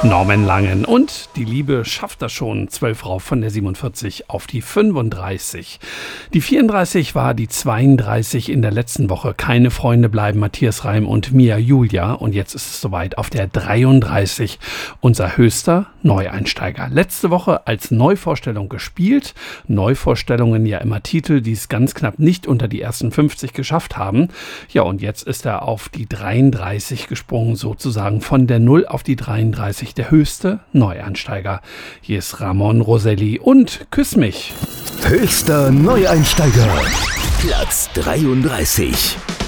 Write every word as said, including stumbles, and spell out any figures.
Norman Langen und die Liebe schafft das schon. zwölf rauf von der siebenundvierzig auf die fünfunddreißig. Die vierunddreißig war die zweiunddreißig in der letzten Woche. Keine Freunde bleiben, Matthias Reim und Mia Julia. Und jetzt ist es soweit auf der dreiunddreißig. Unser höchster Neueinsteiger. Letzte Woche als Neuvorstellung gespielt. Neuvorstellungen ja immer Titel, die es ganz knapp nicht unter die ersten fünfzig geschafft haben. Ja, und jetzt ist er auf die dreiunddreißig gesprungen, sozusagen von der null auf die dreiunddreißig. Der höchste Neueinsteiger. Hier ist Ramon Roselli und Küss mich. Höchster Neueinsteiger. Platz dreiunddreißig.